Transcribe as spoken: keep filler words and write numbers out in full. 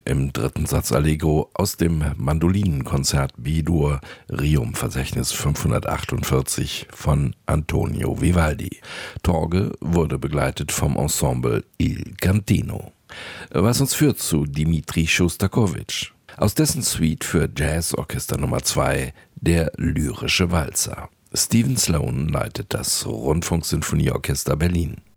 Im dritten Satz Allegro aus dem Mandolinenkonzert B-Dur Rerum-Verzeichnis fünfhundertachtundvierzig von Antonio Vivaldi. Torge wurde begleitet vom Ensemble Il Cantino. Was uns führt zu Dmitri Schostakowitsch. Aus dessen Suite für Jazzorchester Nummer zwei, der Lyrische Walzer. Stephen Sloan leitet das Rundfunksinfonieorchester Berlin.